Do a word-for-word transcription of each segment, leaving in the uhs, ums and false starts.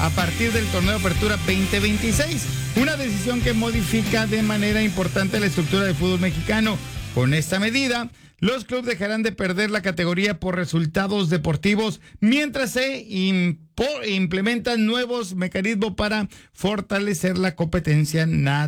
a partir del torneo de apertura veinte veintiséis, una decisión que modifica de manera importante la estructura del fútbol mexicano. Con esta medida, los clubes dejarán de perder la categoría por resultados deportivos mientras se impo- implementan nuevos mecanismos para fortalecer la competencia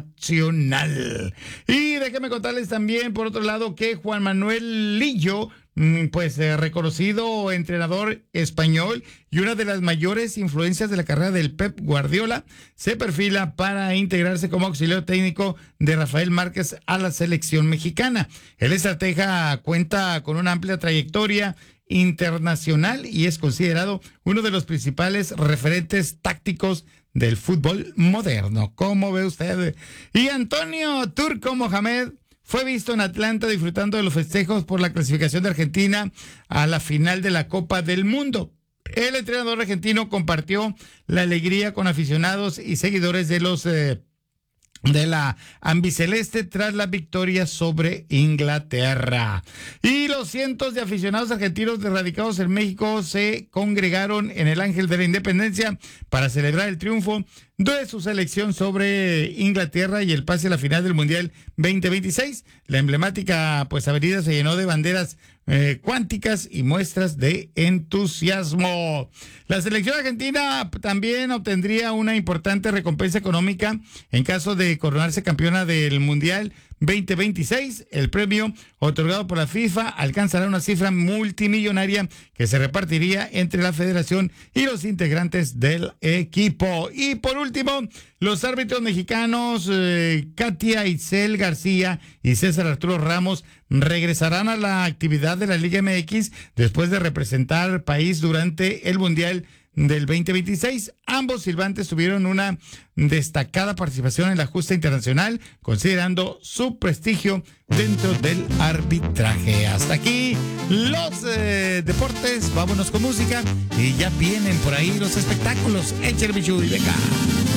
nacional. Y déjenme contarles también, por otro lado, que Juan Manuel Lillo, pues eh, reconocido entrenador español y una de las mayores influencias de la carrera del Pep Guardiola, se perfila para integrarse como auxiliar técnico de Rafael Márquez a la selección mexicana. El estratega cuenta con una amplia trayectoria internacional y es considerado uno de los principales referentes tácticos del fútbol moderno. ¿Cómo ve usted? Y Antonio Turco Mohamed fue visto en Atlanta disfrutando de los festejos por la clasificación de Argentina a la final de la Copa del Mundo. El entrenador argentino compartió la alegría con aficionados y seguidores de los eh, de la ambiceleste tras la victoria sobre Inglaterra. Y los cientos de aficionados argentinos radicados en México se congregaron en el Ángel de la Independencia para celebrar el triunfo de su selección sobre Inglaterra y el pase a la final del Mundial veinte veintiséis. La emblemática pues avenida se llenó de banderas eh, cuánticas y muestras de entusiasmo. La selección argentina también obtendría una importante recompensa económica en caso de coronarse campeona del Mundial veinte veintiséis. El premio otorgado por la FIFA alcanzará una cifra multimillonaria que se repartiría entre la federación y los integrantes del equipo. Y por último, los árbitros mexicanos eh, Katia Itzel García y César Arturo Ramos regresarán a la actividad de la Liga M X después de representar al país durante el Mundial del veinte veintiséis. Ambos silbantes tuvieron una destacada participación en la justa internacional, considerando su prestigio dentro del arbitraje. Hasta aquí los eh, deportes, vámonos con música y ya vienen por ahí los espectáculos. Échale, bichu, y venga.